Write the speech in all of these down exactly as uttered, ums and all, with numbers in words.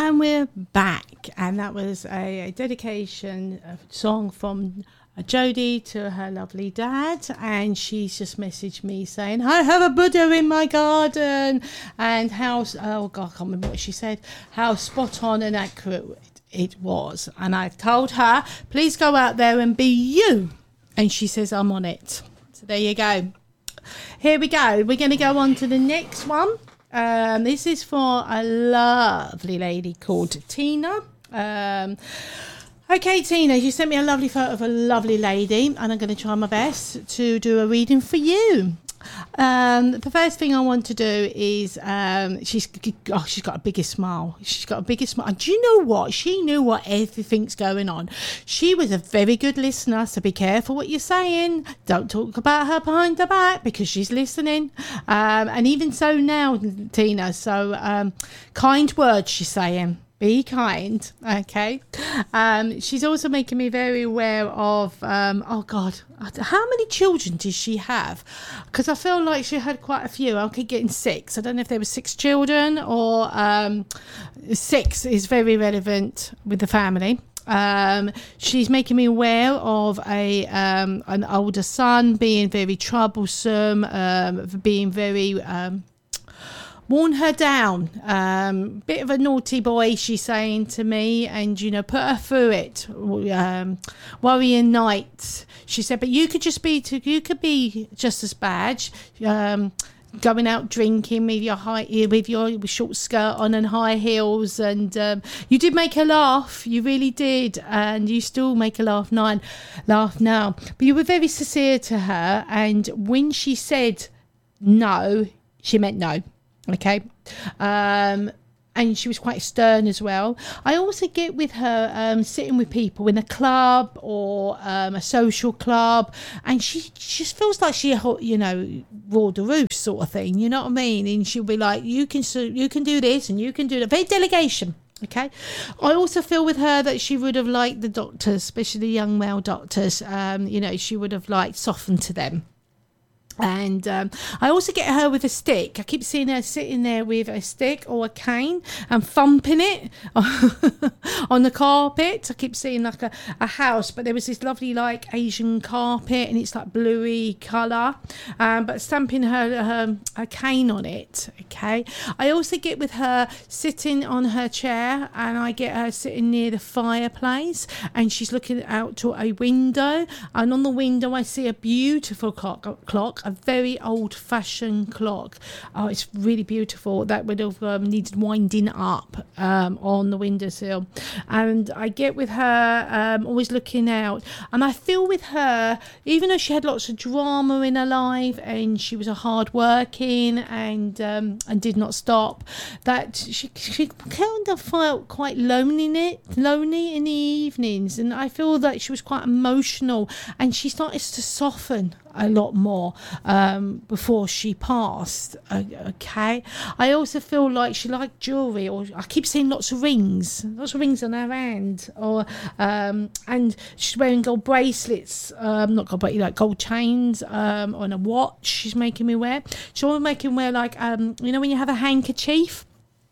And we're back, and that was a, a dedication a song from uh, Jodie to her lovely dad, and she's just messaged me saying, I have a Buddha in my garden, and how, oh God, I can't remember what she said, how spot on and accurate it was. And I told her, please go out there and be you, and she says, I'm on it. So there you go. Here we go. We're going to go on to the next one. Um, this is for a lovely lady called Tina. Um, okay, Tina, you sent me a lovely photo of a lovely lady, and I'm going to try my best to do a reading for you. Um, the first thing I want to do is um, she's oh, she's got a biggest smile. She's got a biggest smile. And do you know what? She knew what everything's going on. She was a very good listener, so be careful what you're saying. Don't talk about her behind her back because she's listening. Um, and even so now, Tina, so um, kind words she's saying. Be kind, okay? Um, she's also making me very aware of, um, oh God, how many children did she have? Because I feel like she had quite a few. I keep getting six. I don't know if there were six children or um, six is very relevant with the family. Um, she's making me aware of a um, an older son being very troublesome, um, being very... Um, worn her down, um, bit of a naughty boy, she's saying to me, and you know, put her through it, um, worrying nights. She said, but you could just be, to, you could be just as bad, um, going out drinking with your high, with your short skirt on and high heels, and um, you did make her laugh, you really did, and you still make her laugh now, laugh now. But you were very sincere to her, and when she said no, she meant no. Okay, um, and she was quite stern as well. I also get with her um, sitting with people in a club or um, a social club, and she, she just feels like she, you know, ruled the roost sort of thing. You know what I mean? And she'll be like, "You can, you can do this, and you can do that." Very delegation. Okay, I also feel with her that she would have liked the doctors, especially the young male doctors. Um, you know, she would have liked softened to them. And um, I also get her with a stick. I keep seeing her sitting there with a stick or a cane and thumping it on the carpet. I keep seeing like a, a house, but there was this lovely like Asian carpet, and it's like bluey colour, um, but stamping her, her, her cane on it. Okay. I also get with her sitting on her chair, and I get her sitting near the fireplace, and she's looking out to a window, and on the window I see a beautiful clock, clock a very old-fashioned clock. Oh, it's really beautiful. That would have um, needed winding up um, on the windowsill. And I get with her um, always looking out, and I feel with her, even though she had lots of drama in her life and she was a hard working and um, and did not stop, that she, she kind of felt quite lonely in it, lonely in the evenings, and I feel that she was quite emotional, and she started to soften a lot more um, before she passed. Okay, I also feel like she liked jewellery, or I keep seeing lots of rings, lots of rings on her hand, or um, and she's wearing gold bracelets, um, not gold, but like gold chains um, on a watch. She's making me wear. She's also making me wear like um, you know when you have a handkerchief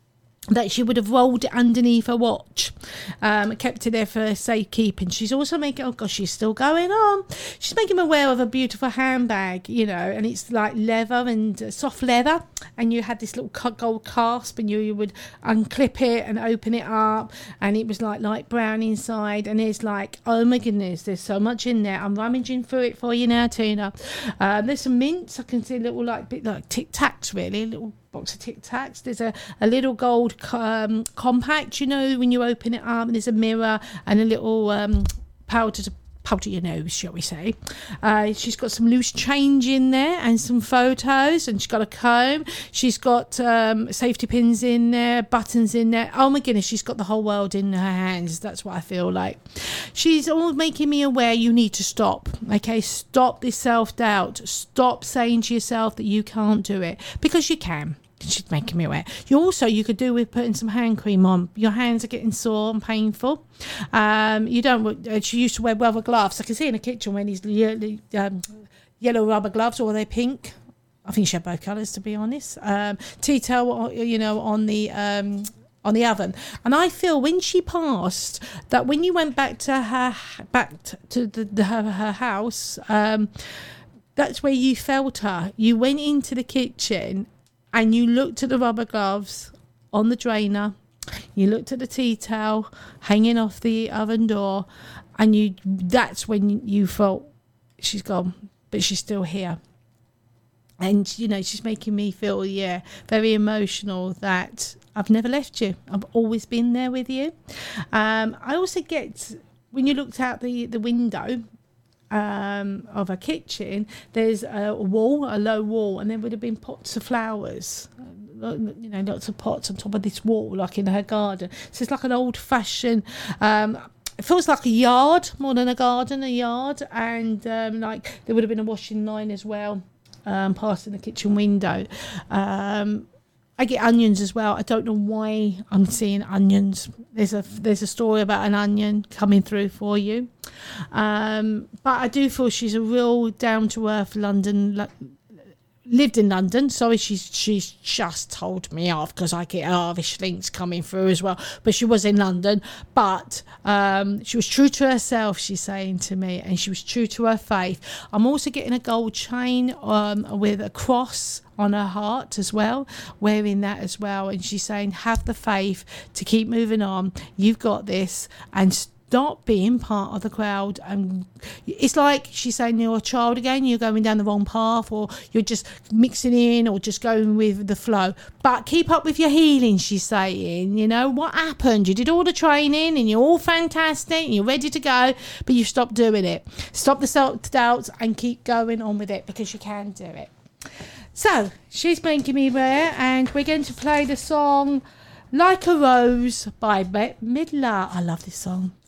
that she would have rolled it underneath her watch, um, kept it there for safekeeping. She's also making, oh gosh, she's still going on. She's making me aware of a beautiful handbag, you know, and it's like leather and uh, soft leather, and you had this little gold clasp, and you, you would unclip it and open it up, and it was like light brown inside, and it's like, oh my goodness, there's so much in there. I'm rummaging through it for you now, Tina. Um, there's some mints. I can see a little like bit like Tic Tacs, really, a little box of Tic Tacs. There's a, a little gold um, compact, you know, when you open it up, and there's a mirror and a little um, powder to powder your nose, shall we say. Uh, she's got some loose change in there and some photos, and she's got a comb. She's got um, safety pins in there, buttons in there. Oh my goodness, she's got the whole world in her hands. That's what I feel like. She's all making me aware you need to stop. Okay, stop this self-doubt. Stop saying to yourself that you can't do it, because you can. She's making me aware. You also, you could do with putting some hand cream on. Your hands are getting sore and painful. Um, you don't. Uh, she used to wear rubber gloves. I can see in the kitchen when these yellow, um, yellow rubber gloves, or are they pink? I think she had both colours, to be honest. Um, Tito, you know, on the um, on the oven. And I feel when she passed, that when you went back to her back to the, the her, her house, um, that's where you felt her. You went into the kitchen and you looked at the rubber gloves on the drainer. You looked at the tea towel hanging off the oven door, and you that's when you felt she's gone, but she's still here. And, you know, she's making me feel, yeah, very emotional that I've never left you. I've always been there with you. Um, I also get, when you looked out the, the window um, of a kitchen, there's a wall, a low wall, and there would have been pots of flowers. You know, lots of pots on top of this wall, like in her garden. So it's like an old-fashioned... Um, it feels like a yard more than a garden, a yard. And, um, like, there would have been a washing line as well. Um, passing the kitchen window. Um, I get onions as well. I don't know why I'm seeing onions. There's a there's a story about an onion coming through for you. Um, but I do feel she's a real down to earth London. Lo- lived in London. Sorry, she's she's just told me off because I get Irish links coming through as well. But she was in London. But um, she was true to herself, she's saying to me, and she was true to her faith. I'm also getting a gold chain um, with a cross on her heart as well, wearing that as well. And she's saying, have the faith to keep moving on. You've got this, and stop being part of the crowd. And it's like she's saying you're a child again, you're going down the wrong path, or you're just mixing in or just going with the flow. But keep up with your healing, she's saying. You know, what happened? You did all the training and you're all fantastic and you're ready to go, but you stopped doing it. Stop the self-doubts and keep going on with it, because you can do it. So she's making me aware, and we're going to play the song Like a Rose by Bette Midler. I love this song.